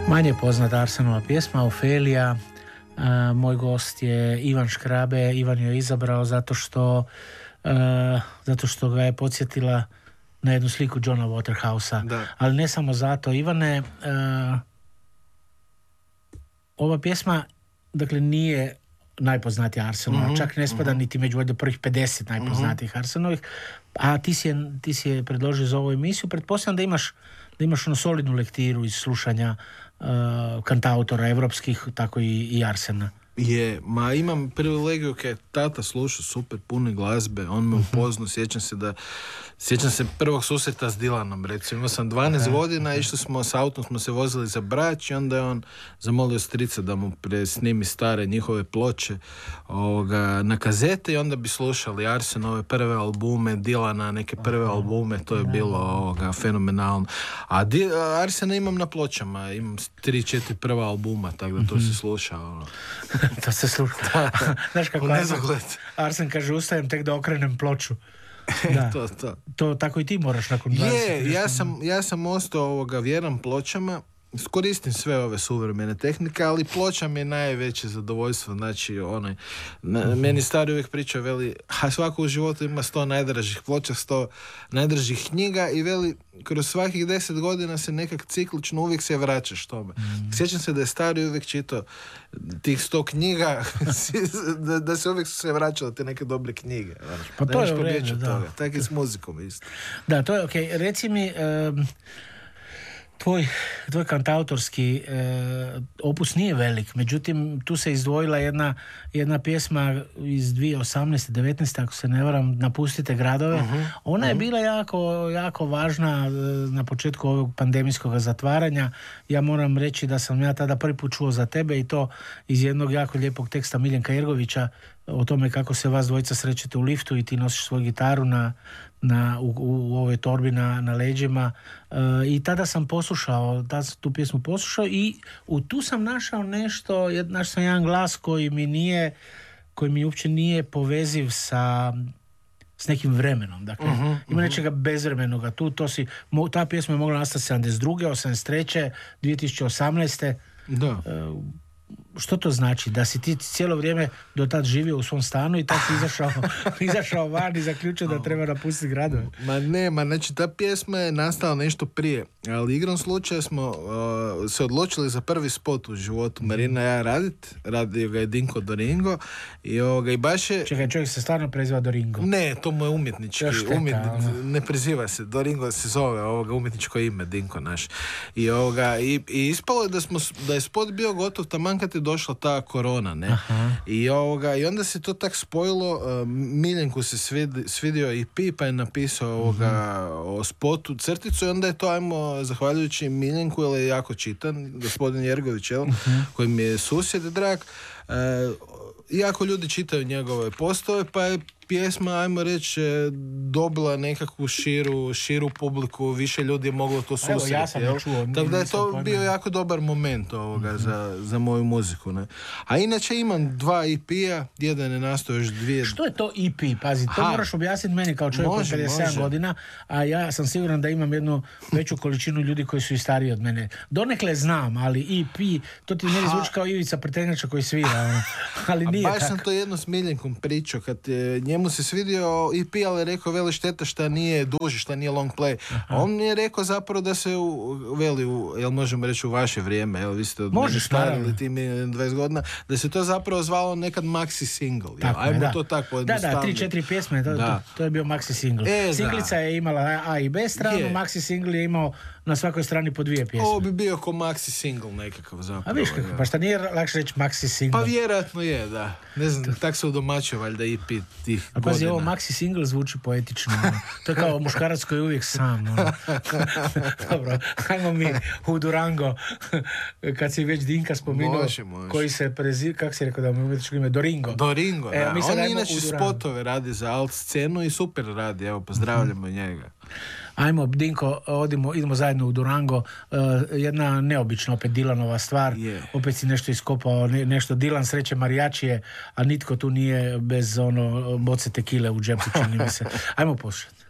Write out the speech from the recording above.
Manje poznata Arsenova pjesma Ofelija. Moj gost je Ivan Škrabe. Ivan je izabrao zato što ga je podsjetila na jednu sliku Johna Waterhousea. Ali ne samo zato. Ivane, ova pjesma dakle nije najpoznatija Arsenova, čak ne spada niti među prvih 50 najpoznatijih Arsenovih, a ti si je predložio za ovu emisiju. Pretpostavljam da imaš ono solidnu lektiru iz slušanja kantautora evropskih, tako i Arsena. Imam privilegiju kad tata sluša super pune glazbe, on me upoznao, sjećam se prvog susreta s Dylanom, recimo imao sam 12 godina, išli smo s autom, smo se vozili za Brač i onda je on zamolio strica da mu presnimi stare njihove ploče na kazete i onda bi slušali Arsenove prve albume, Dylana neke prve albume, to je bilo fenomenalno. A Arsena imam na pločama, imam 3-4 prva albuma, tako da to se sluša. To se sluša. Znaš kako Arsen kaže, ustajem tek da okrenem ploču. Da. To tako i ti moraš nakon 20. Ja sam ostao vjeran pločama. Koristim sve ove suvremene tehnike, ali ploča mi je najveće zadovoljstvo. Znači, meni stari uvijek pričao, veli, svako u životu ima 100 najdražih ploča, 100 najdražih knjiga i veli, kroz svakih 10 godina se nekak ciklično uvijek se vraćaš tome. Sjećam se da je stari uvijek čitao tih 100 knjiga, da se uvijek se vraćalo te neke dobre knjige. Pa to je u redu, da. Tako i s muzikom isto. Da, to je okej. Reci mi, Tvoj kantautorski opus nije velik, međutim tu se izdvojila jedna pjesma iz 2018. 19. ako se ne varam, Napustite gradove. Ona je bila jako važna na početku ovog pandemijskog zatvaranja. Ja moram reći da sam ja tada prvi put čuo za tebe i to iz jednog jako lijepog teksta Miljenka Jergovića o tome kako se vas dvojica srećete u liftu i ti nosiš svoju gitaru u ovoj torbi na leđima, i tada sam tu pjesmu poslušao i tu sam našao nešto, našao sam jedan glas koji mi uopće nije poveziv s nekim vremenom. Dakle, ima nečega bezvremenoga. Ta pjesma je mogla nastati 72. 83. 2018. Da. Što to znači? Da si ti cijelo vrijeme do tad živio u svom stanu i tad si izašao van i zaključio da treba napustiti gradove? Znači ta pjesma je nastala nešto prije, ali igrom slučaja smo se odlučili za prvi spot u životu Marina i ja radio ga je Dinko Doringo i baš je... Čekaj, čovjek se stvarno preziva Doringo? Ne, to mu je umjetnički. Ne preziva se, Doringo se zove umjetničko ime, Dinko naš. I ispalo je da je spot bio gotov taman kad je došla ta korona, ne? I onda se to tak spojilo. Miljenku se svidio EP, pa je napisao o spotu crticu i onda je to, zahvaljujući Miljenku, jer je jako čitan, gospodin Jergović, koji mi je susjed drag, jako ljudi čitaju njegove postove, pa je pjesma, ajmo reći, dobila nekakvu širu publiku, više ljudi je moglo to susreti. Ja sam čuo. Tako da je to bio jako dobar moment za moju muziku. Ne? A inače imam 2 EP-a, jedan je nastao još 2. Što je to EP? Pazi, to moraš objasniti meni kao čovjek od 57 godina, a ja sam siguran da imam jednu veću količinu ljudi koji su i stariji od mene. Donekle znam, ali EP, to ti meni zvuči kao Ivica Prtenjača koji svira. Ali nije tako. Baš sam to jedno s Miljenkom pričao, kad njemu se svidio EP, ali je rekao, veli, šteta šta nije duži, šta nije long play. A on mi je rekao zapravo da se jel možemo reći u vaše vrijeme, jel vi ste od mene starili ti mi 20 godina, da se to zapravo zvalo nekad maxi single. Ajmo to tako pojednostavno. 3-4 pjesme, to je bio maxi single. Singlica je imala A i B stranu, maxi single je imao na svakoj strani po 2 pjesme. Ovo bi bio ko maxi single nekakav zapravo. A viš kako, pa šta nije lakše reći maxi single? Pa vjerojatno je, da. Ne znam, tak se udomačio valjda EP tih godina. Pazi, ovo maxi single zvuči poetično. To je kao muškarac koji je uvijek sam. Dobro, hajmo mi u Durango, kad si već Dinka spomenuo, koji se kako si rekao da mu umjetničko ime? Doringo, da. On inače spotove radi za alt scenu i super radi, evo, pozdravljamo njega. Ajmo, Dinko, idemo zajedno u Durango. Jedna neobična opet Dylanova stvar. Opet si nešto iskopao, nešto Dylan sreće marijačije, a nitko tu nije bez boce tekile u džepu, čini mi se. Ajmo poslušati.